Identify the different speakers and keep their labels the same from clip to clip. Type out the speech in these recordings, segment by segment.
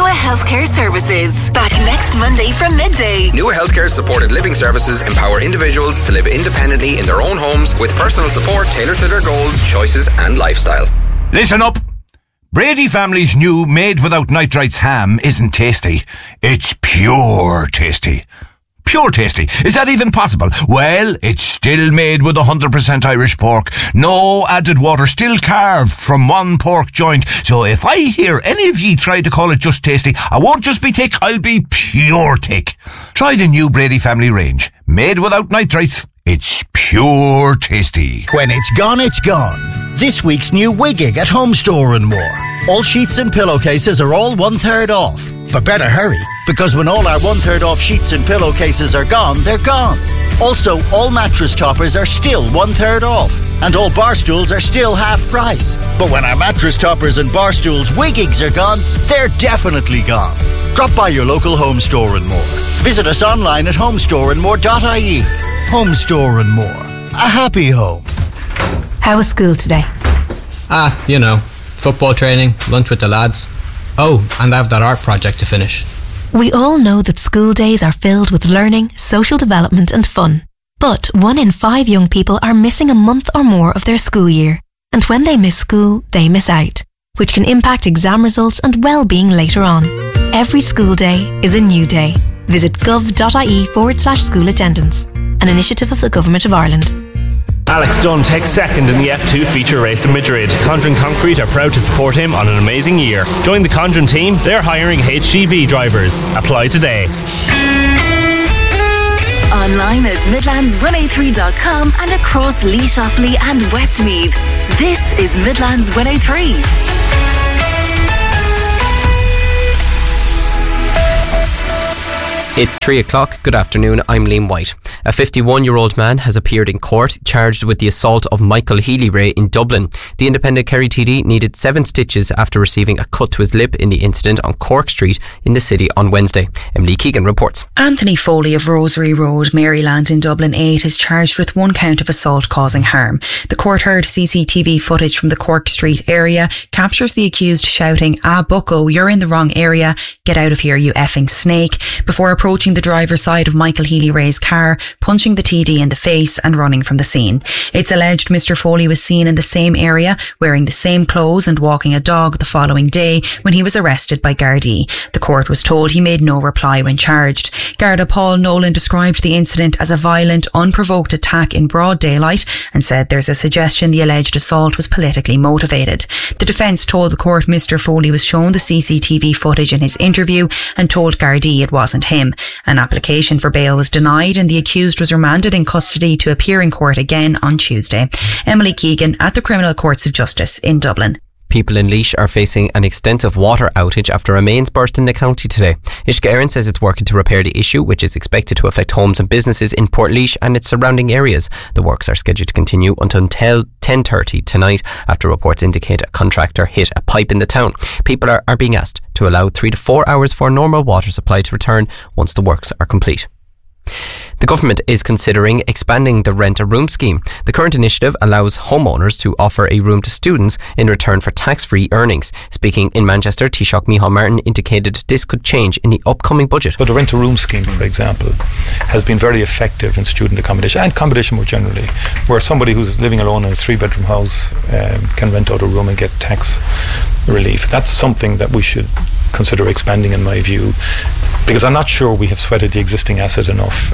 Speaker 1: Nua Healthcare Services. Back next Monday from midday.
Speaker 2: Nua Healthcare supported living services empower individuals to live independently in their own homes with personal support tailored to their goals, choices and lifestyle.
Speaker 3: Listen up. Brady family's new made without nitrites ham isn't tasty. It's pure tasty. Pure tasty. Is that even possible? Well, it's still made with 100% Irish pork. No added water, still carved from one pork joint. So if I hear any of ye try to call it just tasty, I won't just be thick, I'll be pure thick. Try the new Brady family range. Made without nitrites. It's pure tasty.
Speaker 4: When it's gone, it's gone. This week's new Wigging at Home Store and More. All sheets and pillowcases are all 1/3 off. But better hurry, because when all our 1/3 off sheets and pillowcases are gone, they're gone. Also, all mattress toppers are still 1/3 off. And all bar stools are still half price. But when our mattress toppers and bar stools Wiggings are gone, they're definitely gone. Drop by your local Home Store and More. Visit us online at homestoreandmore.ie. Home Store and More. A happy home.
Speaker 5: How was school today?
Speaker 6: You know, football training, lunch with the lads. Oh, and I have that art project to finish.
Speaker 5: We all know that school days are filled with learning, social development and fun. But 1 in 5 young people are missing a month or more of their school year. And when they miss school, they miss out, which can impact exam results and well-being later on. Every school day is a new day. Visit gov.ie/school attendance, an initiative of the Government of Ireland.
Speaker 7: Alex Dunn takes second in the F2 feature race in Madrid. Condren Concrete are proud to support him on an amazing year. Join the Condren team, they're hiring HGV drivers. Apply today.
Speaker 1: Online at midlands103.com and across Laois, Offaly and Westmeath. This is Midlands 103.
Speaker 6: It's 3 o'clock. Good afternoon. I'm Liam White. A 51-year-old man has appeared in court charged with the assault of Michael Healy-Rae in Dublin. The independent Kerry TD needed 7 stitches after receiving a cut to his lip in the incident on Cork Street in the city on Wednesday. Emily Keegan reports.
Speaker 8: Anthony Foley of Rosary Road, Maryland in Dublin 8 is charged with 1 count of assault causing harm. The court heard CCTV footage from the Cork Street area captures the accused shouting, "Ah, bucko, you're in the wrong area. Get out of here, you effing snake," before approaching the driver's side of Michael Healy-Rae's car, punching the TD in the face and running from the scene. It's alleged Mr. Foley was seen in the same area, wearing the same clothes and walking a dog the following day when he was arrested by Gardaí. The court was told he made no reply when charged. Garda Paul Nolan described the incident as a violent, unprovoked attack in broad daylight and said there's a suggestion the alleged assault was politically motivated. The defence told the court Mr. Foley was shown the CCTV footage in his interview and told Gardaí it wasn't him. An application for bail was denied and the accused was remanded in custody to appear in court again on Tuesday. Emily Keegan at the Criminal Courts of Justice in Dublin.
Speaker 6: People in Laois are facing an extensive water outage after a mains burst in the county today. Uisce Éireann says it's working to repair the issue, which is expected to affect homes and businesses in Portlaoise and its surrounding areas. The works are scheduled to continue until 10:30 tonight after reports indicate a contractor hit a pipe in the town. People are being asked to allow 3 to 4 hours for normal water supply to return once the works are complete. The government is considering expanding the rent-a-room scheme. The current initiative allows homeowners to offer a room to students in return for tax-free earnings. Speaking in Manchester, Taoiseach Micheál Martin indicated this could change in the upcoming budget.
Speaker 9: But the rent-a-room scheme, for example, has been very effective in student accommodation and accommodation more generally, where somebody who's living alone in a 3-bedroom house can rent out a room and get tax relief. That's something that we should consider expanding, in my view, because I'm not sure we have sweated the existing asset enough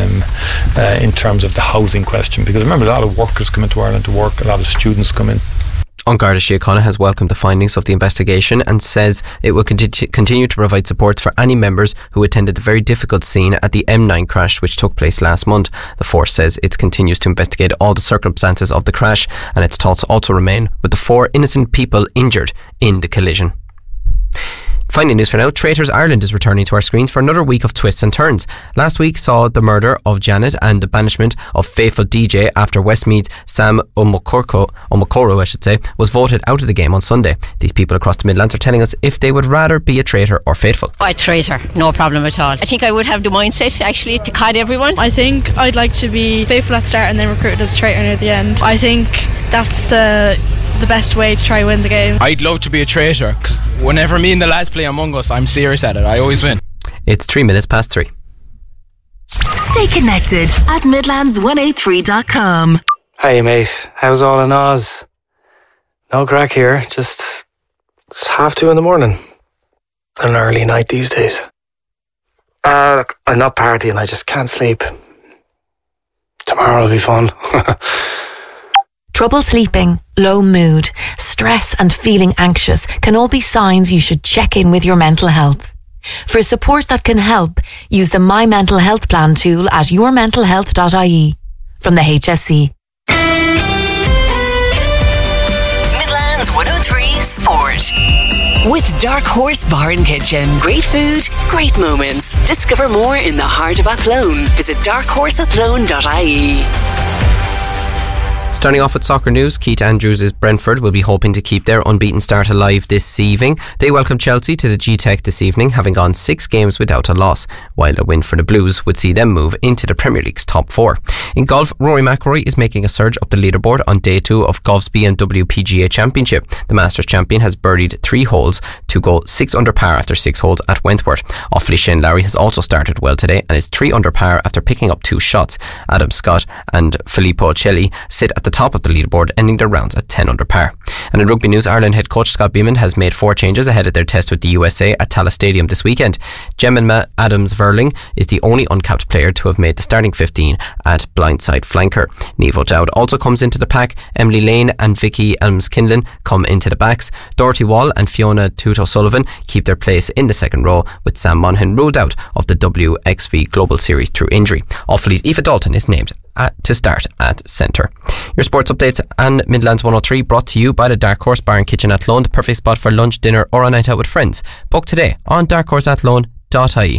Speaker 9: in terms of the housing question. Because remember, a lot of workers come into Ireland to work, a lot of students come in.
Speaker 6: An Garda Síochána has welcomed the findings of the investigation and says it will continue to provide support for any members who attended the very difficult scene at the M9 crash which took place last month. The force says it continues to investigate all the circumstances of the crash and its thoughts also remain with the 4 innocent people injured in the collision. Finally, news for now. Traitors Ireland is returning to our screens for another week of twists and turns. Last week saw the murder of Janet and the banishment of faithful DJ after Westmeath's Sam Omokoro, was voted out of the game on Sunday. These people across the Midlands are telling us if they would rather be a traitor or faithful.
Speaker 10: A traitor, no problem at all. I think I would have the mindset actually to cod everyone.
Speaker 11: I think I'd like to be faithful at the start and then recruited as a traitor near the end. I think that's the best way to try win the game.
Speaker 12: I'd love to be a traitor, because whenever me and the lads play Among Us, I'm serious at it. I always win.
Speaker 6: It's 3:03.
Speaker 1: Stay connected at Midlands183.com.
Speaker 13: Hey mate, how's all in Oz? No crack here, just it's 2:30 in the morning. An early night these days. I'm not partying, I just can't sleep. Tomorrow will be fun.
Speaker 14: Trouble sleeping, low mood, stress and feeling anxious can all be signs you should check in with your mental health. For support that can help, use the My Mental Health Plan tool at yourmentalhealth.ie from the HSC.
Speaker 1: Midlands 103 Sport. With Dark Horse Bar and Kitchen. Great food, great moments. Discover more in the heart of Athlone. Visit darkhorseathlone.ie.
Speaker 6: Starting off with soccer news, Keith Andrews' Brentford will be hoping to keep their unbeaten start alive this evening. They welcome Chelsea to the G-Tech this evening, having gone 6 games without a loss, while a win for the Blues would see them move into the Premier League's top 4. In golf, Rory McIlroy is making a surge up the leaderboard on day 2 of golf's BMW PGA Championship. The Masters champion has birdied 3 holes to go 6 under par after 6 holes at Wentworth. Offaly's Shane Lowry has also started well today and is 3 under par after picking up 2 shots. Adam Scott and Filippo Celli sit at the top of the leaderboard, ending their rounds at 10 under par. And in rugby news, Ireland head coach Scott Beeman has made 4 changes ahead of their test with the USA at Tallaght Stadium this weekend. Jemima Adams-Verling is the only uncapped player to have made the starting 15 at blindside flanker. Niamh O'Dowd also comes into the pack. Emily Lane and Vicky Elms-Kinlan come into the backs. Dorothy Wall and Fiona Tuohy-Sullivan keep their place in the second row, with Sam Monaghan ruled out of the WXV Global Series through injury. Offaly's Aoife Dalton is named to start at centre. Your sports updates and Midlands 103 brought to you by the Dark Horse Bar and Kitchen Athlone, the perfect spot for lunch, dinner or a night out with friends. Book today on darkhorseathlone.ie.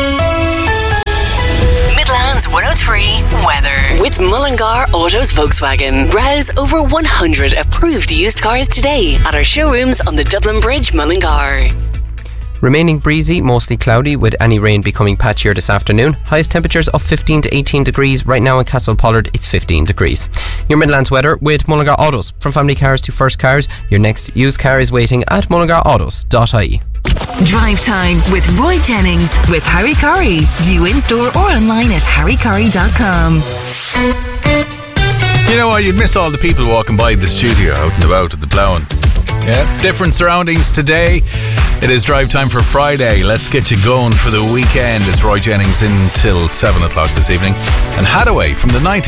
Speaker 1: Midlands 103 weather with Mullingar Autos Volkswagen. Browse over 100 approved used cars today at our showrooms on the Dublin Bridge, Mullingar.
Speaker 6: Remaining breezy, mostly cloudy, with any rain becoming patchier this afternoon. Highest temperatures of 15 to 18 degrees. Right now in Castle Pollard, it's 15 degrees. Your Midlands weather with Mullingar Autos. From family cars to first cars, your next used car is waiting at mullingarautos.ie.
Speaker 1: Drive time with Roy Jennings with Harry Curry. View in store or online at harrycurry.com.
Speaker 15: You know what? You'd miss all the people walking by the studio out and about at the ploughing. Yeah, different surroundings today. It is drive time for Friday. Let's get you going for the weekend. It's Roy Jennings in till 7 o'clock this evening. And Hadaway from the 90s.